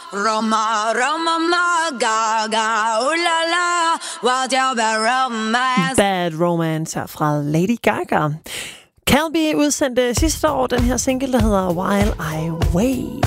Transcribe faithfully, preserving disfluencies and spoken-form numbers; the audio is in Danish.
Roma, Roma, ma, Gaga, uh, la, la, what's your bad romance? Bad Romance fra Lady Gaga. Calby udsendte sidste år den her single, der hedder While I Wait.